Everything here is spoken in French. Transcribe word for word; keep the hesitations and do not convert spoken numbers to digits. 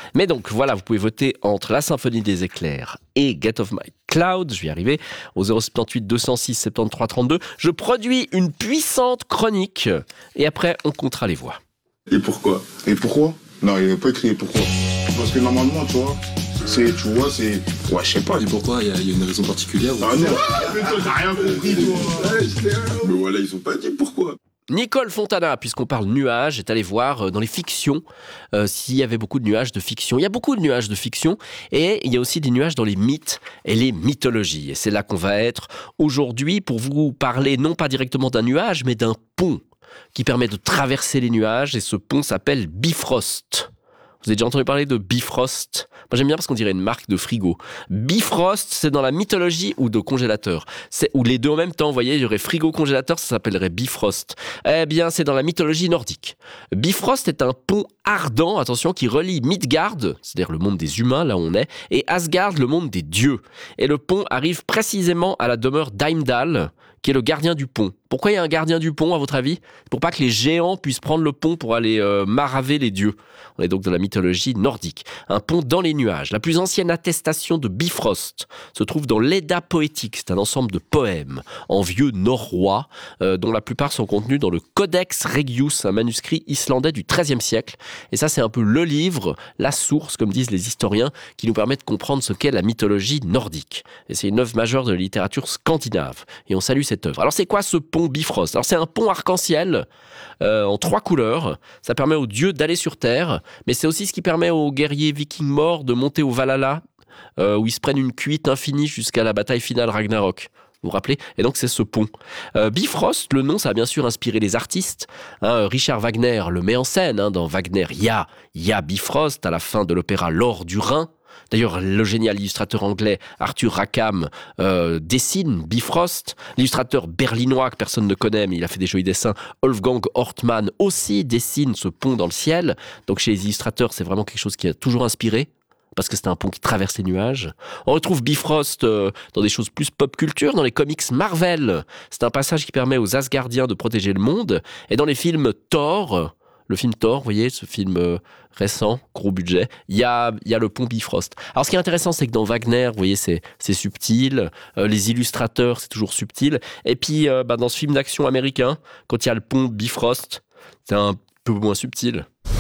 Mais donc, voilà, vous pouvez voter entre La Symphonie des éclairs et Get Off My Cloud. Je vais y arriver au zéro sept huit deux zéro six soixante-treize trente-deux. Je produis une puissante chronique et après, on comptera les voix. Et pourquoi Et pourquoi Non, il n'a pas écrit pourquoi. Parce que normalement, tu vois, c'est, tu vois, c'est... Ouais, je sais pas. Et pourquoi? Il y, y a une raison particulière ou... Ah non, mais toi, t'as rien compris, toi. Mais voilà, ils ont pas dit pourquoi. Nicole Fontana, puisqu'on parle nuages, est allée voir dans les fictions euh, s'il y avait beaucoup de nuages de fiction. Il y a beaucoup de nuages de fiction et il y a aussi des nuages dans les mythes et les mythologies. Et c'est là qu'on va être aujourd'hui pour vous parler non pas directement d'un nuage, mais d'un pont qui permet de traverser les nuages. Et ce pont s'appelle Bifrost. Vous avez déjà entendu parler de Bifrost? Moi, j'aime bien parce qu'on dirait une marque de frigo. Bifrost, c'est dans la mythologie ou de congélateur. C'est, ou les deux en même temps, vous voyez, il y aurait frigo-congélateur, ça s'appellerait Bifrost. Eh bien, c'est dans la mythologie nordique. Bifrost est un pont ardent, attention, qui relie Midgard, c'est-à-dire le monde des humains, là où on est, et Asgard, le monde des dieux. Et le pont arrive précisément à la demeure d'Heimdall, qui est le gardien du pont. Pourquoi il y a un gardien du pont, à votre avis? Pour pas que les géants puissent prendre le pont pour aller euh, maraver les dieux. On est donc dans la mythologie nordique. Un pont dans les nuages. La plus ancienne attestation de Bifrost se trouve dans l'Edda poétique. C'est un ensemble de poèmes en vieux norrois, euh, dont la plupart sont contenus dans le Codex Regius, un manuscrit islandais du treizième siècle. Et ça, c'est un peu le livre, la source, comme disent les historiens, qui nous permet de comprendre ce qu'est la mythologie nordique. Et c'est une œuvre majeure de la littérature scandinave. Et on salue cette œuvre. Alors, c'est quoi ce pont Bifrost? Alors, c'est un pont arc-en-ciel euh, en trois couleurs. Ça permet aux dieux d'aller sur Terre, mais c'est aussi ce qui permet aux guerriers vikings morts de monter au Valhalla, euh, où ils se prennent une cuite infinie jusqu'à la bataille finale Ragnarok. Vous vous rappelez? Et donc, c'est ce pont. Euh, Bifrost, le nom, ça a bien sûr inspiré les artistes. Hein, Richard Wagner le met en scène. Hein, dans Wagner, il y a, y a Bifrost à la fin de l'opéra L'Or du Rhin. D'ailleurs, le génial illustrateur anglais Arthur Rackham euh, dessine Bifrost. L'illustrateur berlinois que personne ne connaît, mais il a fait des jolis dessins, Wolfgang Ortmann, aussi dessine ce pont dans le ciel. Donc chez les illustrateurs, c'est vraiment quelque chose qui a toujours inspiré, parce que c'est un pont qui traverse les nuages. On retrouve Bifrost euh, dans des choses plus pop culture, dans les comics Marvel. C'est un passage qui permet aux Asgardiens de protéger le monde. Et dans les films Thor... Le film Thor, vous voyez, ce film euh, récent, gros budget, il y a, y a le pont Bifrost. Alors ce qui est intéressant, c'est que dans Wagner, vous voyez, c'est, c'est subtil, euh, les illustrateurs, c'est toujours subtil. Et puis, euh, bah, dans ce film d'action américain, quand il y a le pont Bifrost, c'est un peu moins subtil.